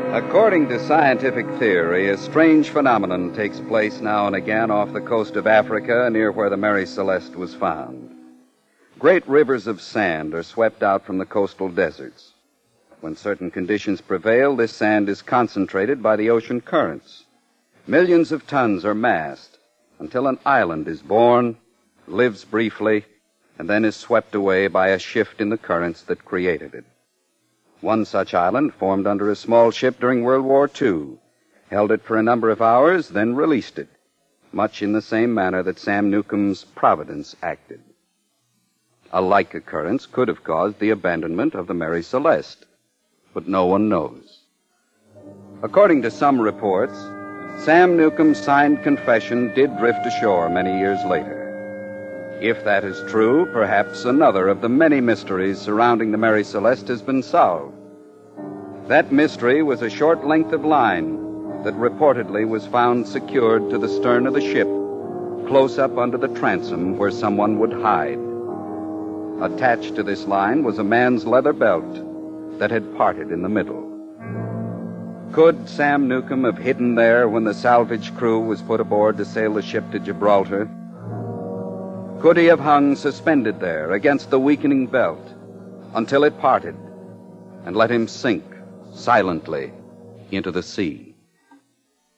According to scientific theory, a strange phenomenon takes place now and again off the coast of Africa near where the Mary Celeste was found. Great rivers of sand are swept out from the coastal deserts. When certain conditions prevail, this sand is concentrated by the ocean currents. Millions of tons are massed until an island is born, lives briefly, and then is swept away by a shift in the currents that created it. One such island formed under a small ship during World War II, held it for a number of hours, then released it, much in the same manner that Sam Newcomb's Providence acted. A like occurrence could have caused the abandonment of the Mary Celeste, but no one knows. According to some reports, Sam Newcomb's signed confession did drift ashore many years later. If that is true, perhaps another of the many mysteries surrounding the Mary Celeste has been solved. That mystery was a short length of line that reportedly was found secured to the stern of the ship, close up under the transom where someone would hide. Attached to this line was a man's leather belt that had parted in the middle. Could Sam Newcomb have hidden there when the salvage crew was put aboard to sail the ship to Gibraltar? Could he have hung suspended there against the weakening belt until it parted and let him sink silently into the sea?